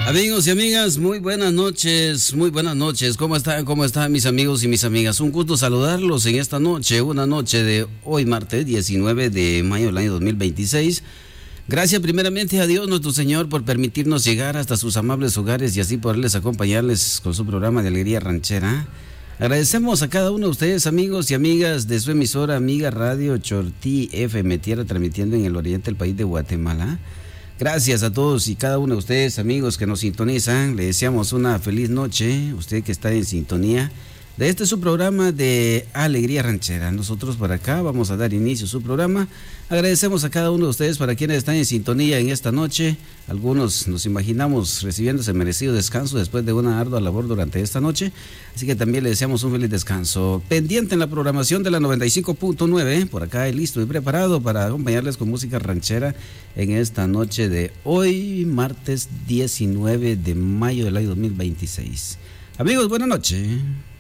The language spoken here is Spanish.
Amigos y amigas, muy buenas noches, muy buenas noches. ¿Cómo están? ¿Cómo están mis amigos y mis amigas? Un gusto saludarlos en esta noche, una noche de hoy martes 19 de mayo del año 2026. Gracias primeramente a Dios nuestro Señor por permitirnos llegar hasta sus amables hogares y así poderles acompañarles con su programa de Alegría Ranchera. Agradecemos a cada uno de ustedes, amigos y amigas de su emisora amiga Radio Chortí FM Tierra, transmitiendo en el oriente del país de Guatemala. Gracias a todos y cada uno de ustedes, amigos que nos sintonizan. Le deseamos una feliz noche, usted que está en sintonía de este su programa de Alegría Ranchera. Nosotros por acá vamos a dar inicio a su programa. Agradecemos a cada uno de ustedes para quienes están en sintonía en esta noche. Algunos nos imaginamos recibiendo ese merecido descanso después de una ardua labor durante esta noche. Así que también le deseamos un feliz descanso. Pendiente en la programación de la 95.9, por acá listo y preparado para acompañarles con música ranchera en esta noche de hoy, martes 19 de mayo del año 2026. Amigos, buenas noches.